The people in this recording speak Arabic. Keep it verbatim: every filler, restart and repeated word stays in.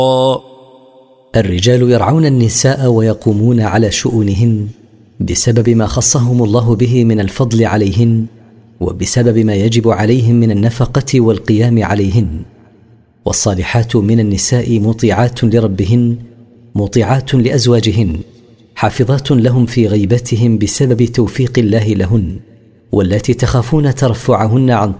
الرجال يرعون النساء ويقومون على شؤونهن بسبب ما خصهم الله به من الفضل عليهن، وبسبب ما يجب عليهم من النفقة والقيام عليهن. والصالحات من النساء مطيعات لربهن مطيعات لأزواجهن، حافظات لهم في غيبتهم بسبب توفيق الله لهن، والتي تخافون ترفعهن عن